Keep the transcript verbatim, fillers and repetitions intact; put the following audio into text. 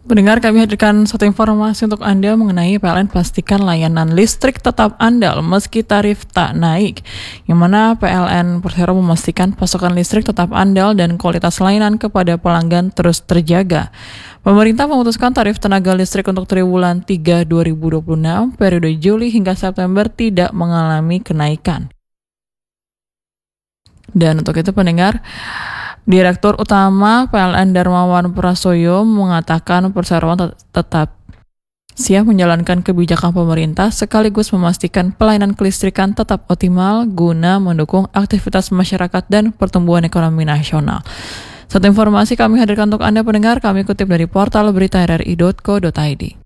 Pendengar, kami hadirkan satu informasi untuk Anda mengenai P L N pastikan layanan listrik tetap andal meski tarif tak naik. Yang mana P L N Persero memastikan pasokan listrik tetap andal dan kualitas layanan kepada pelanggan terus terjaga. Pemerintah memutuskan tarif tenaga listrik untuk triwulan tiga dua ribu dua puluh enam periode Juli hingga September tidak mengalami kenaikan. Dan untuk itu pendengar, Direktur Utama P L N Darmawan Prasoyo mengatakan perseroan tet- tetap siap menjalankan kebijakan pemerintah sekaligus memastikan pelayanan kelistrikan tetap optimal guna mendukung aktivitas masyarakat dan pertumbuhan ekonomi nasional. Satu informasi kami hadirkan untuk Anda pendengar, kami kutip dari portal berita r r i dot co dot i d.